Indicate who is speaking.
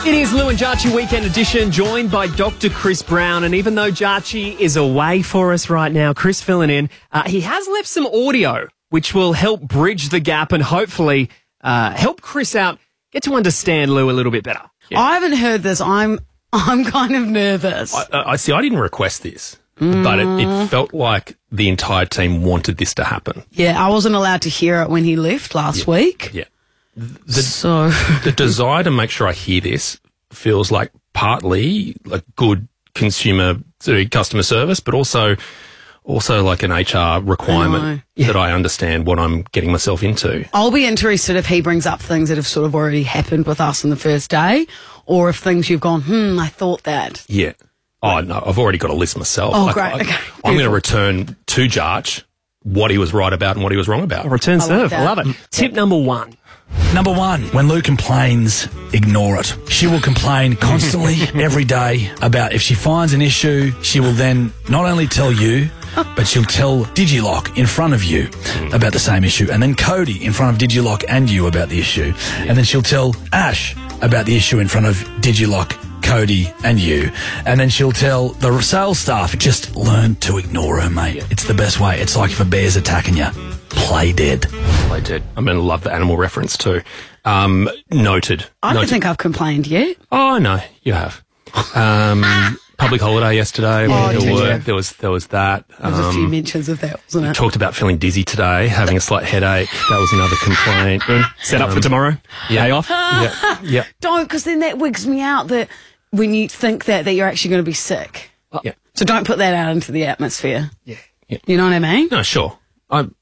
Speaker 1: It is Lou and Jarchi Weekend Edition, joined by Dr. Chris Brown. And even though Jarchi is away for us right now, Chris filling in, he has left some audio which will help bridge the gap and hopefully help Chris out, get to understand Lou a little bit better.
Speaker 2: Yeah. I haven't heard this. I'm kind of nervous.
Speaker 3: I see. I didn't request this, but it felt like the entire team wanted this to happen.
Speaker 2: Yeah, I wasn't allowed to hear it when he left last week.
Speaker 3: Yeah. The desire to make sure I hear this feels like partly like good customer service, but also like an HR requirement that I understand what I'm getting myself into.
Speaker 2: I'll be interested if he brings up things that have sort of already happened with us on the first day, or if things you've gone, I thought that.
Speaker 3: Yeah. Oh, no, I've already got a list myself.
Speaker 2: Oh, great. Okay.
Speaker 3: I'm going to return to Jarch what he was right about and what he was wrong about.
Speaker 1: Return serve. I love it. Tip number 1.
Speaker 4: Number 1, when Lou complains, ignore it. She will complain constantly every day about if she finds an issue, she will then not only tell you, but she'll tell Digilock in front of you about the same issue, and then Cody in front of Digilock and you about the issue, and then she'll tell Ash about the issue in front of Digilock, Cody and you, and then she'll tell the sales staff. Just learn to ignore her, mate. It's the best way. It's like if a bear's attacking you, play dead.
Speaker 3: Play dead. I'm going to love the animal reference too. Noted.
Speaker 2: I don't think I've complained yet.
Speaker 3: Oh, no, you have. Public holiday yesterday. There was that.
Speaker 2: There was a few mentions of that, wasn't it?
Speaker 3: Talked about feeling dizzy today, having a slight headache. That was another complaint.
Speaker 1: Set up for tomorrow?
Speaker 3: Yeah.
Speaker 1: Day off?
Speaker 3: Yeah.
Speaker 2: Don't, because then that wigs me out that when you think that you're actually going to be sick.
Speaker 3: Yeah.
Speaker 2: So don't put that out into the atmosphere.
Speaker 3: Yeah.
Speaker 2: You know what I mean?
Speaker 3: No, sure.